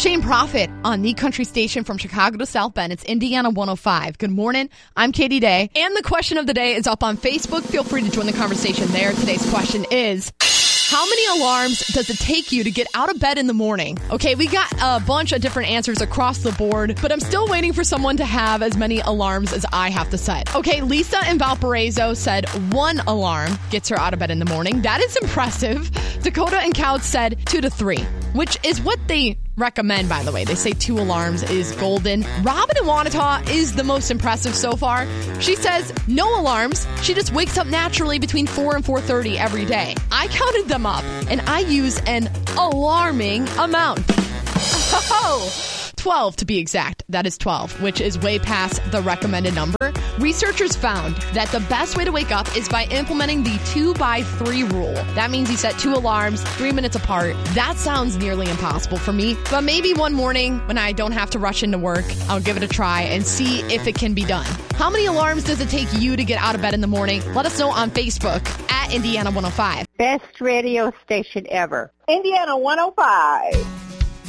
Shane Prophet on the country station from Chicago to South Bend. It's Indiana 105. Good morning. I'm Katie Day. And the question of the day is up on Facebook. Feel free to join the conversation there. Today's question is, how many alarms does it take you to get out of bed in the morning? Okay, we got a bunch of different answers across the board, but I'm still waiting for someone to have as many alarms as I have to set. Okay, Lisa in Valparaiso said 1 alarm gets her out of bed in the morning. That is impressive. Dakota and Couch said 2 to 3, which is what they recommend, by the way. They say 2 alarms is golden. Robin in Wanata is the most impressive so far. She says no alarms. She just wakes up naturally between 4 and 4:30 every day. I counted them up, and I use an alarming amount. 12 to be exact. That is 12, which is way past the recommended number. Researchers found that the best way to wake up is by implementing the 2x3 rule. That means you set 2 alarms 3 minutes apart. That sounds nearly impossible for me, but maybe one morning when I don't have to rush into work, I'll give it a try and see if it can be done. How many alarms does it take you to get out of bed in the morning? Let us know on Facebook at Indiana 105. Best radio station ever. Indiana 105.